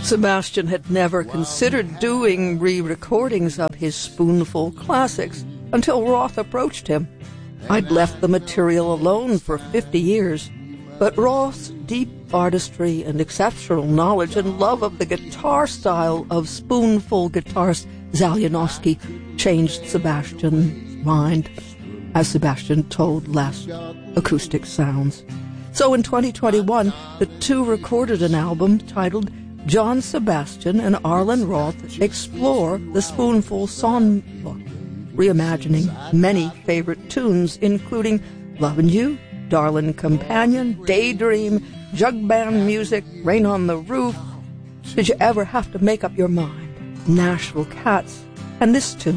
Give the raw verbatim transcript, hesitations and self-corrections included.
Sebastian had never considered doing re-recordings of his Spoonful classics until Roth approached him. I'd left the material alone for fifty years, but Roth's deep artistry and exceptional knowledge and love of the guitar style of Spoonful guitarist Zalianowski changed Sebastian's mind, as Sebastian told Last Acoustic Sounds. So in twenty twenty-one, the two recorded an album titled John Sebastian and Arlen Roth Explore the Spoonful Songbook, reimagining many favorite tunes, including Lovin' You, Darlin' Companion, Daydream, Jug Band Music, Rain on the Roof, Did You Ever Have to Make Up Your Mind, Nashville Cats, and this tune.